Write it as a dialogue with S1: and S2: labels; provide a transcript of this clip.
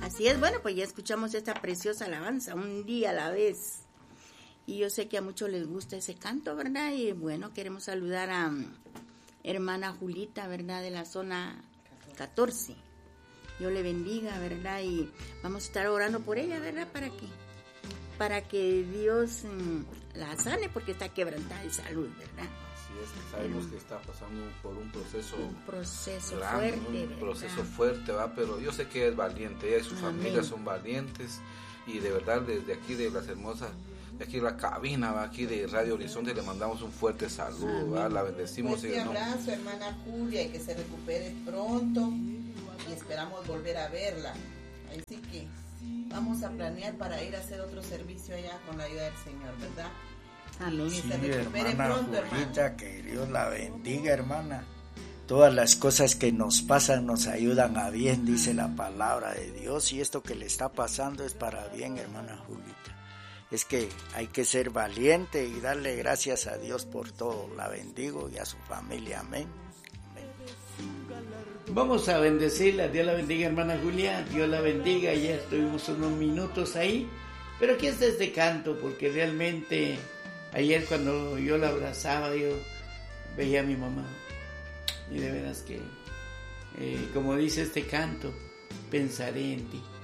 S1: Así es, bueno, pues ya escuchamos esta preciosa alabanza, un día a la vez. Y yo sé que a muchos les gusta ese canto, ¿verdad? Y bueno, queremos saludar a hermana Julita, ¿verdad? De la zona 14. Dios le bendiga, ¿verdad? Y vamos a estar orando por ella, ¿verdad? Para que Dios la sane, porque está quebrantada de salud, ¿verdad?
S2: Así es, sabemos que está pasando por un proceso
S1: grande, fuerte,
S2: un proceso fuerte, ¿va? Pero yo sé que ella es valiente, ella y su familia son valientes, y de verdad desde aquí de las hermosas, de aquí de la cabina, ¿va? Aquí de Radio Horizonte, le mandamos un fuerte saludo, ¿va? La bendecimos.
S3: Un abrazo, hermana Julia, y que se recupere pronto, y esperamos volver a verla. Así que vamos a planear para ir a hacer otro servicio allá con la ayuda del Señor, ¿verdad?
S1: Amén.
S4: Sí, hermana Julita, que Dios la bendiga, hermana. Todas las cosas que nos pasan nos ayudan a bien, dice la palabra de Dios, y esto que le está pasando es para bien, hermana Julita. Es que hay que ser valiente y darle gracias a Dios por todo. La bendigo y a su familia, amén.
S5: Vamos a bendecirla. Dios la bendiga, hermana Julia. Dios la bendiga. Ya estuvimos unos minutos ahí, pero aquí está este canto, porque realmente ayer cuando yo la abrazaba, yo veía a mi mamá, y de veras que como dice este canto, pensaré en ti.